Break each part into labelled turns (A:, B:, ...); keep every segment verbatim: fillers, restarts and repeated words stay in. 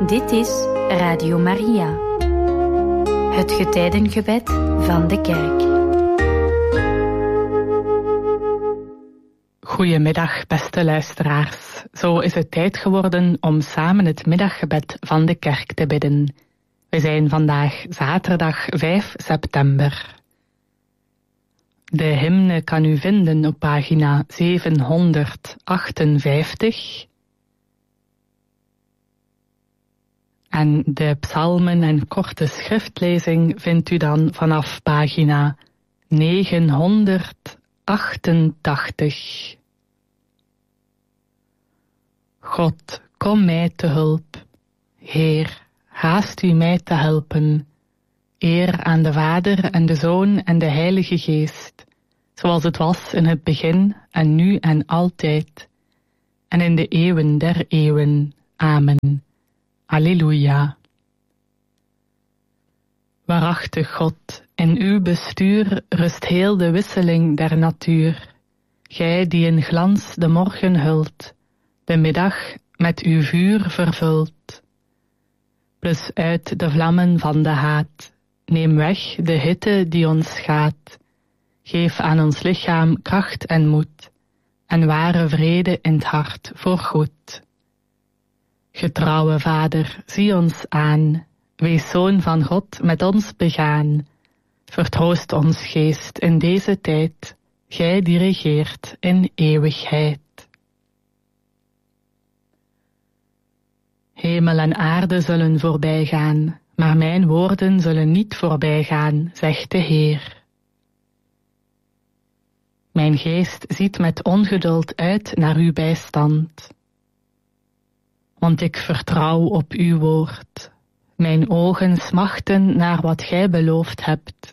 A: Dit is Radio Maria, het getijdengebed van de kerk.
B: Goedemiddag, beste luisteraars. Zo is het tijd geworden om samen het middaggebed van de kerk te bidden. We zijn vandaag zaterdag vijf september. De hymne kan u vinden op pagina zevenhonderdachtenvijftig. En de psalmen en korte schriftlezing vindt u dan vanaf pagina negenhonderdachtentachtig. God, kom mij te hulp. Heer, haast u mij te helpen. Eer aan de Vader en de Zoon en de Heilige Geest, zoals het was in het begin en nu en altijd, en in de eeuwen der eeuwen. Amen. Alleluia. Waarachtig God, in uw bestuur rust heel de wisseling der natuur. Gij die in glans de morgen hult, de middag met uw vuur vervult. Blus uit de vlammen van de haat, neem weg de hitte die ons schaadt. Geef aan ons lichaam kracht en moed, en ware vrede in het hart voorgoed. Getrouwe Vader, zie ons aan, wees Zoon van God met ons begaan. Vertroost ons geest in deze tijd, gij die regeert in eeuwigheid. Hemel en aarde zullen voorbijgaan, maar mijn woorden zullen niet voorbijgaan, zegt de Heer. Mijn geest ziet met ongeduld uit naar uw bijstand. Want ik vertrouw op uw woord. Mijn ogen smachten naar wat gij beloofd hebt.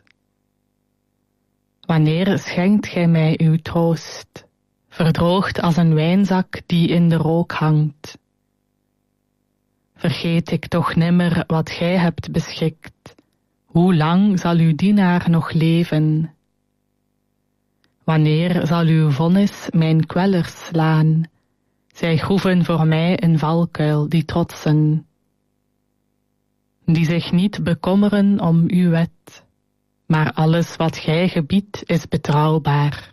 B: Wanneer schenkt gij mij uw troost, verdroogd als een wijnzak die in de rook hangt? Vergeet ik toch nimmer wat gij hebt beschikt. Hoe lang zal uw dienaar nog leven? Wanneer zal uw vonnis mijn kwellers slaan? Zij groeven voor mij een valkuil die trotsen, die zich niet bekommeren om uw wet, maar alles wat gij gebiedt is betrouwbaar.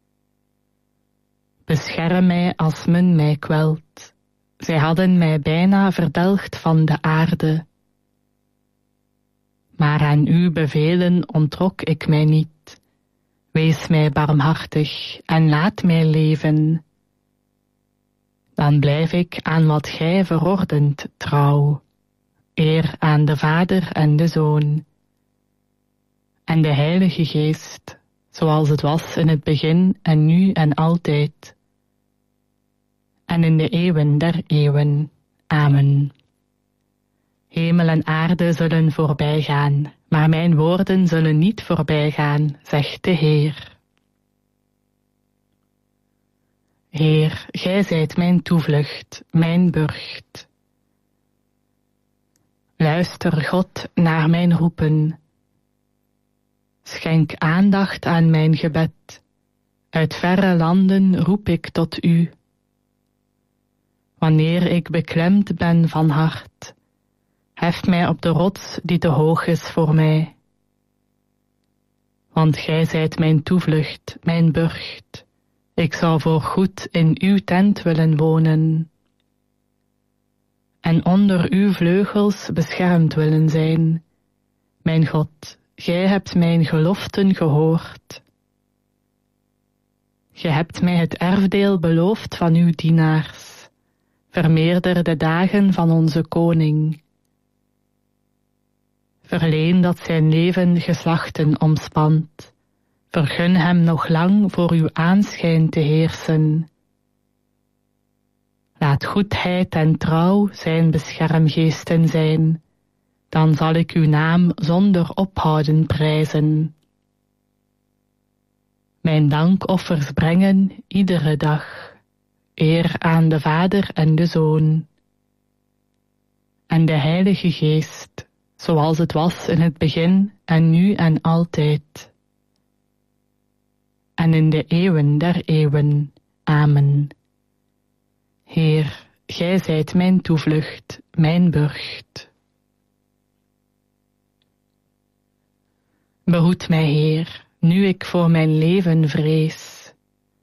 B: Bescherm mij als men mij kwelt. Zij hadden mij bijna verdelgd van de aarde. Maar aan uw bevelen onttrok ik mij niet. Wees mij barmhartig en laat mij leven. Dan blijf ik aan wat gij verordent trouw. Eer aan de Vader en de Zoon. En de Heilige Geest, zoals het was in het begin en nu en altijd. En in de eeuwen der eeuwen. Amen. Hemel en aarde zullen voorbijgaan, maar mijn woorden zullen niet voorbijgaan, zegt de Heer. Heer, gij zijt mijn toevlucht, mijn burcht. Luister, God, naar mijn roepen. Schenk aandacht aan mijn gebed. Uit verre landen roep ik tot u. Wanneer ik beklemd ben van hart, hef mij op de rots die te hoog is voor mij. Want gij zijt mijn toevlucht, mijn burcht. Ik zou voorgoed in uw tent willen wonen. En onder uw vleugels beschermd willen zijn. Mijn God, gij hebt mijn geloften gehoord. Gij hebt mij het erfdeel beloofd van uw dienaars. Vermeerder de dagen van onze koning. Verleen dat zijn leven geslachten omspant. Vergun hem nog lang voor uw aanschijn te heersen. Laat goedheid en trouw zijn beschermgeesten zijn, dan zal ik uw naam zonder ophouden prijzen. Mijn dankoffers brengen iedere dag, eer aan de Vader en de Zoon. En de Heilige Geest, zoals het was in het begin en nu en altijd. En in de eeuwen der eeuwen. Amen. Heer, gij zijt mijn toevlucht, mijn burcht. Behoed mij, Heer, nu ik voor mijn leven vrees.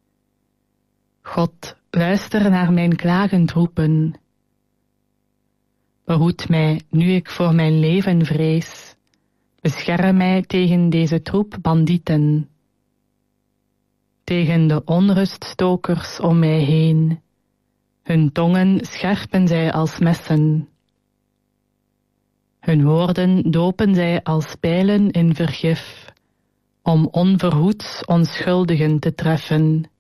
B: God, luister naar mijn klagend roepen. Behoed mij nu ik voor mijn leven vrees. Bescherm mij tegen deze troep bandieten. Tegen de onruststokers om mij heen. Hun tongen scherpen zij als messen. Hun woorden dopen zij als pijlen in vergif, om onverhoeds onschuldigen te treffen.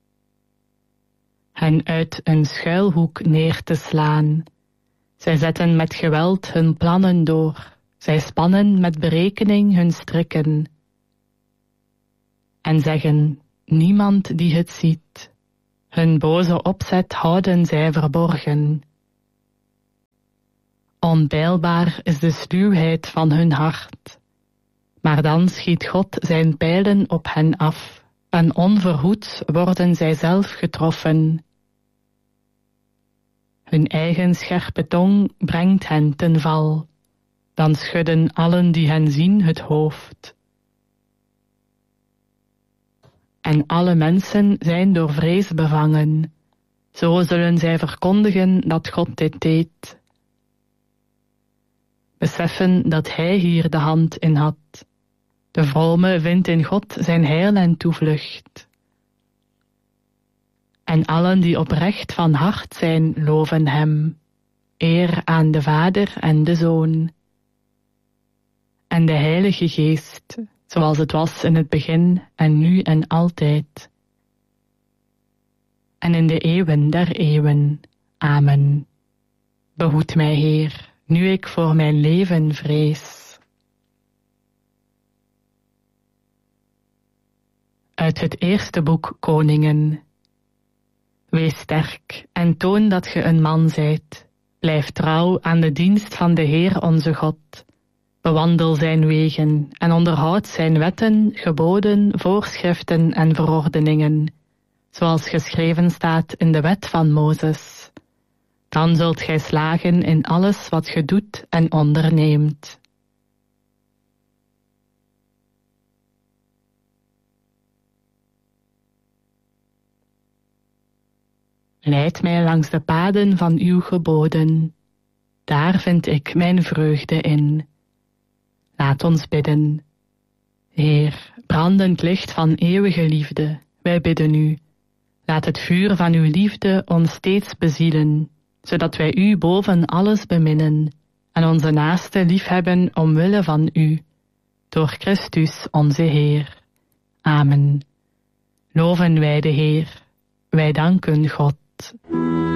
B: Hen uit een schuilhoek neer te slaan. Zij zetten met geweld hun plannen door. Zij spannen met berekening hun strikken. En zeggen, niemand die het ziet. Hun boze opzet houden zij verborgen. Onpeilbaar is de sluwheid van hun hart. Maar dan schiet God zijn pijlen op hen af. En onverhoeds worden zij zelf getroffen. Hun eigen scherpe tong brengt hen ten val. Dan schudden allen die hen zien het hoofd. En alle mensen zijn door vrees bevangen. Zo zullen zij verkondigen dat God dit deed. Beseffen dat hij hier de hand in had. De vrome vindt in God zijn heil en toevlucht. En allen die oprecht van hart zijn, loven hem. Eer aan de Vader en de Zoon. En de Heilige Geest, zoals het was in het begin en nu en altijd. En in de eeuwen der eeuwen. Amen. Behoed mij, Heer, nu ik voor mijn leven vrees. Uit het eerste boek Koningen. Wees sterk en toon dat ge een man zijt. Blijf trouw aan de dienst van de Heer onze God. Bewandel zijn wegen en onderhoud zijn wetten, geboden, voorschriften en verordeningen, zoals geschreven staat in de wet van Mozes. Dan zult gij slagen in alles wat ge doet en onderneemt. Leid mij langs de paden van uw geboden. Daar vind ik mijn vreugde in. Laat ons bidden. Heer, brandend licht van eeuwige liefde, wij bidden u. Laat het vuur van uw liefde ons steeds bezielen, zodat wij u boven alles beminnen en onze naaste liefhebben omwille van u. Door Christus onze Heer. Amen. Loven wij de Heer. Wij danken God.